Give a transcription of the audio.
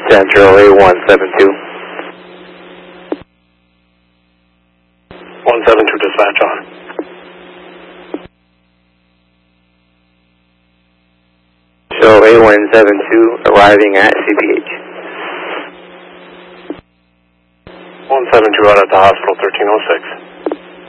Central A172. 172 dispatch on. Show A172 arriving at CPH. 172 out at the hospital, 1306.